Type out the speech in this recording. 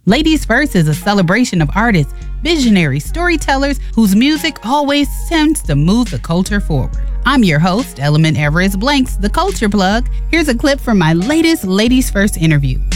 Ladies First is a celebration of artists, visionaries, storytellers whose music always tends to move the culture forward. I'm your host, Element Everest Blanks, the Culture Plug. Here's a clip from my latest Ladies First interview.